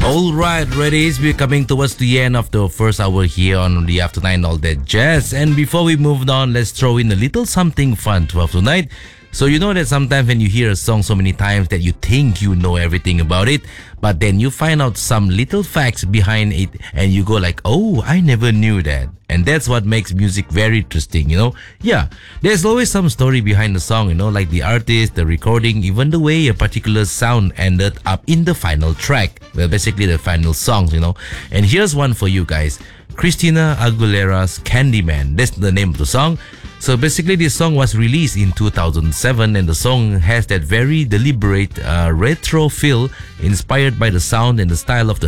All right, readies, we're coming towards the end of the first hour here on the After 9 All That Jazz. And before we move on, let's throw in a little something fun to have tonight. So you know that sometimes when you hear a song so many times that you think you know everything about it, but then you find out some little facts behind it and you go like, oh, I never knew that. And that's what makes music very interesting, you know? Yeah, there's always some story behind the song, you know, like the artist, the recording, even the way a particular sound ended up in the final track. Well, basically the final songs, you know? And here's one for you guys. Christina Aguilera's Candyman. That's the name of the song. So basically this song was released in 2007 and the song has that very deliberate retro feel inspired by the sound and the style of the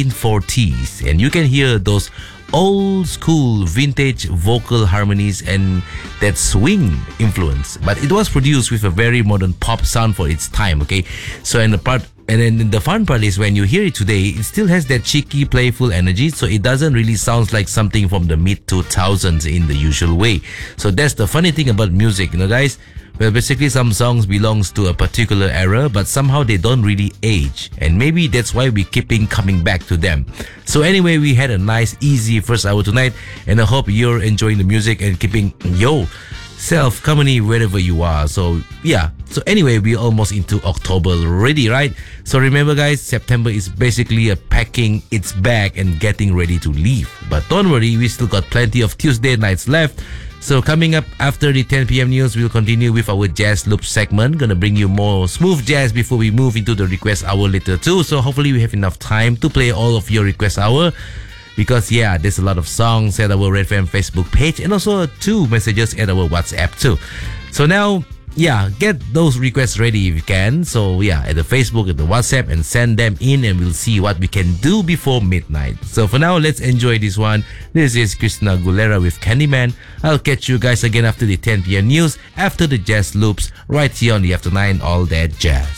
1940s. And you can hear those old school vintage vocal harmonies and that swing influence. But it was produced with a very modern pop sound for its time, okay? So then the fun part is when you hear it today, it still has that cheeky, playful energy, so it doesn't really sound like something from the mid-2000s in the usual way. So that's the funny thing about music, you know guys? Well, basically some songs belongs to a particular era, but somehow they don't really age. And maybe that's why we keeping coming back to them. So anyway, we had a nice, easy first hour tonight, and I hope you're enjoying the music and keeping self company wherever you are. So yeah, so anyway, we're almost into October already, right? So remember guys, September is basically a packing its bag and getting ready to leave. But don't worry, we still got plenty of Tuesday nights left. So coming up after the 10 p.m. news, we'll continue with our Jazz Loop segment. Gonna bring you more smooth jazz before we move into the request hour later too. So hopefully we have enough time to play all of your request hour. Because yeah, there's a lot of songs at our Red FM Facebook page and also 2 messages at our WhatsApp too. So now, yeah, get those requests ready if you can. So yeah, at the Facebook, at the WhatsApp, and send them in and we'll see what we can do before midnight. So for now, let's enjoy this one. This is Christina Aguilera with Candyman. I'll catch you guys again after the 10 p.m. news, after the Jazz Loops, right here on the After 9 All That Jazz.